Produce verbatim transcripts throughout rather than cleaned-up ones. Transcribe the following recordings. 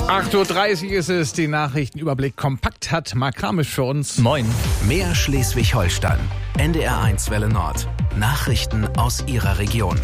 acht Uhr dreißig ist es, den Nachrichtenüberblick kompakt hat Mark Ramisch für uns. Moin. Mehr Schleswig-Holstein. N D R eins Welle Nord. Nachrichten aus Ihrer Region.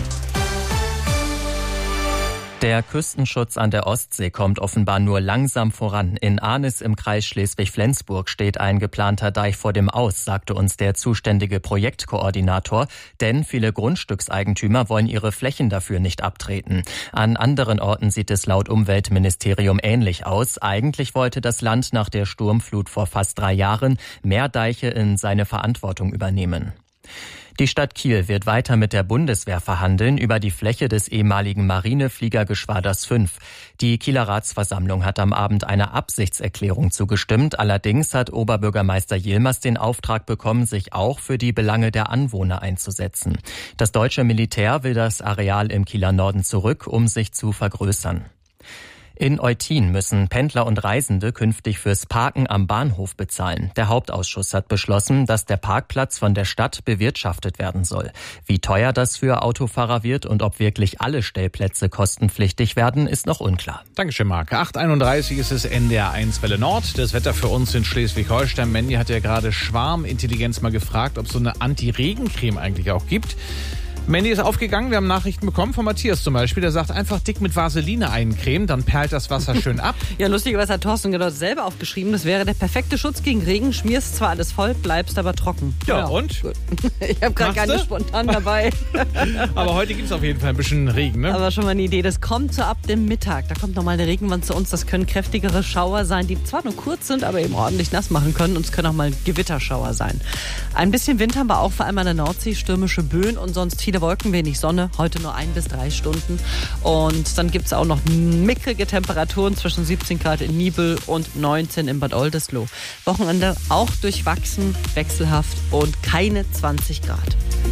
Der Küstenschutz an der Ostsee kommt offenbar nur langsam voran. In Arnis im Kreis Schleswig-Flensburg steht ein geplanter Deich vor dem Aus, sagte uns der zuständige Projektkoordinator. Denn viele Grundstückseigentümer wollen ihre Flächen dafür nicht abtreten. An anderen Orten sieht es laut Umweltministerium ähnlich aus. Eigentlich wollte das Land nach der Sturmflut vor fast drei Jahren mehr Deiche in seine Verantwortung übernehmen. Die Stadt Kiel wird weiter mit der Bundeswehr verhandeln über die Fläche des ehemaligen Marinefliegergeschwaders fünf. Die Kieler Ratsversammlung hat am Abend einer Absichtserklärung zugestimmt. Allerdings hat Oberbürgermeister Yilmaz den Auftrag bekommen, sich auch für die Belange der Anwohner einzusetzen. Das deutsche Militär will das Areal im Kieler Norden zurück, um sich zu vergrößern. In Eutin müssen Pendler und Reisende künftig fürs Parken am Bahnhof bezahlen. Der Hauptausschuss hat beschlossen, dass der Parkplatz von der Stadt bewirtschaftet werden soll. Wie teuer das für Autofahrer wird und ob wirklich alle Stellplätze kostenpflichtig werden, ist noch unklar. Dankeschön, Marc. acht Uhr einunddreißig ist es N D R eins Welle Nord. Das Wetter für uns in Schleswig-Holstein. Mandy hat ja gerade Schwarmintelligenz mal gefragt, ob es so eine Anti-Regen-Creme eigentlich auch gibt. Mandy ist aufgegangen, wir haben Nachrichten bekommen von Matthias zum Beispiel, der sagt, einfach dick mit Vaseline eincremen, dann perlt das Wasser schön ab. Ja, lustigerweise hat Thorsten genau selber aufgeschrieben, das wäre der perfekte Schutz gegen Regen, schmierst zwar alles voll, bleibst aber trocken. Ja, ja. Und? Gut. Ich habe gerade keine spontan dabei. Aber heute gibt es auf jeden Fall ein bisschen Regen, ne? Aber schon mal eine Idee, das kommt so ab dem Mittag, da kommt nochmal eine Regenwand zu uns, das können kräftigere Schauer sein, die zwar nur kurz sind, aber eben ordentlich nass machen können und es können auch mal Gewitterschauer sein. Ein bisschen Wind haben wir auch, vor allem an der Nordsee, stürmische Böen und sonst viele Wolken, wenig Sonne. Heute nur ein bis drei Stunden. Und dann gibt es auch noch mickrige Temperaturen zwischen siebzehn Grad in Nibel und neunzehn in Bad Oldesloe. Wochenende auch durchwachsen, wechselhaft und keine zwanzig Grad.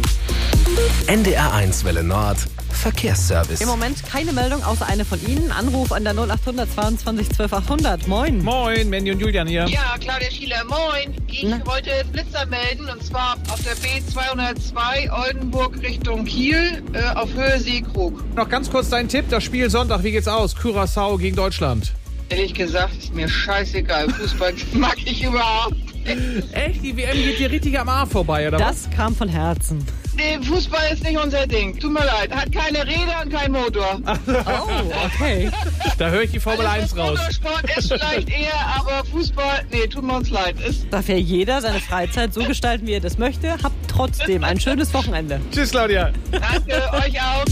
N D R eins Welle Nord. Verkehrsservice. Im Moment keine Meldung, außer eine von Ihnen. Anruf an der null achthundert zweiundzwanzig zwölf achthundert. Moin. Moin, Mandy und Julian hier. Ja, Claudia Schieler, moin. Ich Na? wollte Blitzer melden, und zwar auf der B zweihundertzwei Oldenburg Richtung Kiel äh, auf Höhe Seekrug. Noch ganz kurz dein Tipp, das Spiel Sonntag, wie geht's aus? Curaçao gegen Deutschland. Ehrlich gesagt, ist mir scheißegal. Fußball mag ich überhaupt. Echt? Die W M geht dir richtig am Arsch vorbei, oder das was? Das kam von Herzen. Nee, Fußball ist nicht unser Ding. Tut mir leid. Hat keine Räder und keinen Motor. Oh, okay. Da höre ich die Formel eins raus. Motorsport ist vielleicht eher, aber Fußball, nee, tut mir uns leid. Ist Darf ja jeder seine Freizeit so gestalten, wie er das möchte. Habt trotzdem ein schönes Wochenende. Tschüss, Claudia. Danke, euch auch.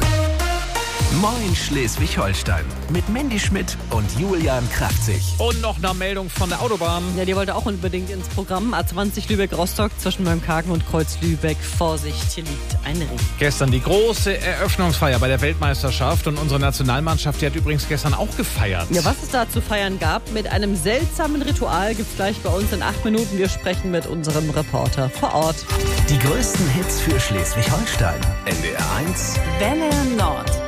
Moin Schleswig-Holstein mit Mandy Schmidt und Julian Kraftzig. Und noch eine Meldung von der Autobahn. Ja, die wollte auch unbedingt ins Programm. A zwanzig Lübeck-Rostock zwischen Möllnkargen und Kreuz-Lübeck. Vorsicht, hier liegt ein Ring. Gestern die große Eröffnungsfeier bei der Weltmeisterschaft. Und unsere Nationalmannschaft, die hat übrigens gestern auch gefeiert. Ja, was es da zu feiern gab, mit einem seltsamen Ritual, gibt's gleich bei uns in acht Minuten. Wir sprechen mit unserem Reporter vor Ort. Die größten Hits für Schleswig-Holstein. N D R eins Welle Nord.